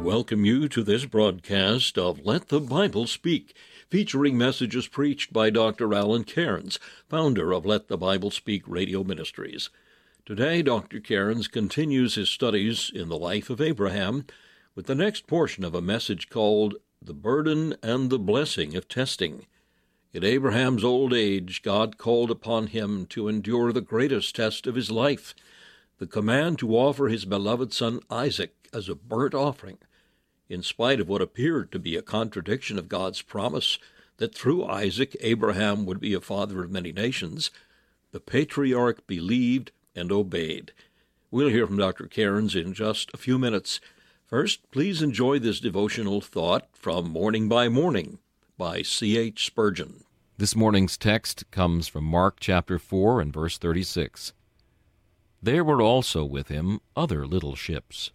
welcome you to this broadcast of Let the Bible Speak, featuring messages preached by Dr. Alan Cairns, founder of Let the Bible Speak Radio Ministries. Today, Dr. Cairns continues his studies in the life of Abraham with the next portion of a message called The Burden and the Blessing of Testing. In Abraham's old age, God called upon him to endure the greatest test of his life, the command to offer his beloved son Isaac as a burnt offering, in spite of what appeared to be a contradiction of God's promise that through Isaac Abraham would be a father of many nations. The patriarch believed and obeyed. We'll hear from Dr. Cairns in just a few minutes. First, please enjoy this devotional thought from Morning by Morning by C.H. Spurgeon. This morning's text comes from Mark chapter 4 and verse 36. There were also with him other little ships.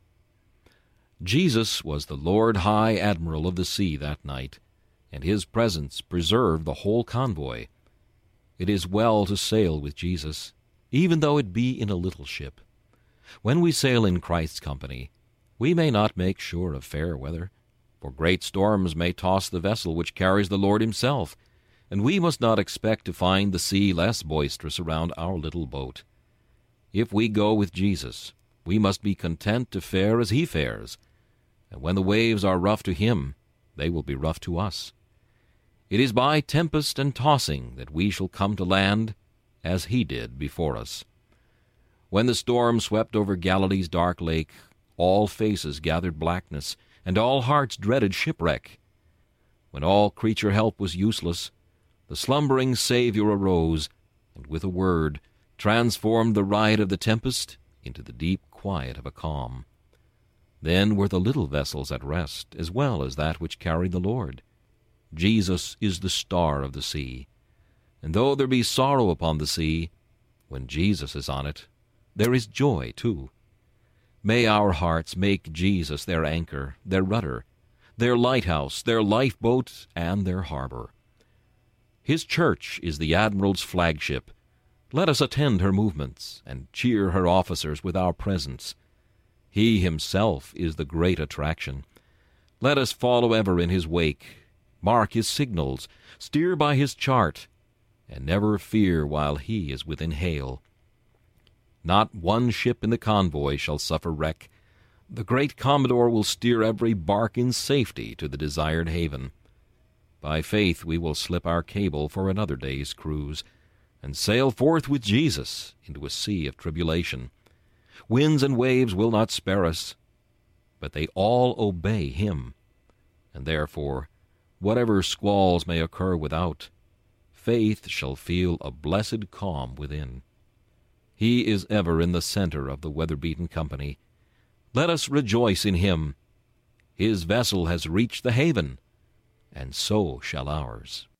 Jesus was the Lord High Admiral of the sea that night, and his presence preserved the whole convoy. It is well to sail with Jesus, even though it be in a little ship. When we sail in Christ's company, we may not make sure of fair weather, for great storms may toss the vessel which carries the Lord himself, and we must not expect to find the sea less boisterous around our little boat. If we go with Jesus, we must be content to fare as he fares, and when the waves are rough to him, they will be rough to us. It is by tempest and tossing that we shall come to land, as he did before us. When the storm swept over Galilee's dark lake, all faces gathered blackness, and all hearts dreaded shipwreck. When all creature help was useless, the slumbering Savior arose, and with a word transformed the riot of the tempest into the deep quiet of a calm. Then were the little vessels at rest, as well as that which carried the Lord. Jesus is the star of the sea, and though there be sorrow upon the sea, when Jesus is on it, there is joy too. May our hearts make Jesus their anchor, their rudder, their lighthouse, their lifeboat, and their harbor. His church is the Admiral's flagship. Let us attend her movements, and cheer her officers with our presence. He himself is the great attraction. Let us follow ever in his wake, mark his signals, steer by his chart, and never fear while he is within hail. Not one ship in the convoy shall suffer wreck. The great Commodore will steer every bark in safety to the desired haven. By faith we will slip our cable for another day's cruise, and sail forth with Jesus into a sea of tribulation. Winds and waves will not spare us, but they all obey him, and therefore, whatever squalls may occur without, faith shall feel a blessed calm within. He is ever in the center of the weather-beaten company. Let us rejoice in him. His vessel has reached the haven, and so shall ours.